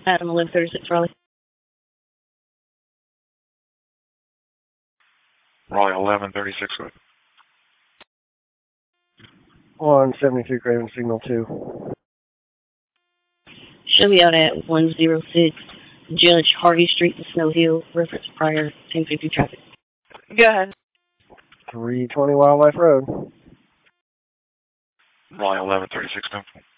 Adam 1136 Raleigh. Raleigh 1136. 173 Craven, signal 2. Show me out at 106 Judge Harvey Street, Snow Hill, reference prior 1050 traffic. Go ahead. 320 Wildlife Road. Raleigh 1136.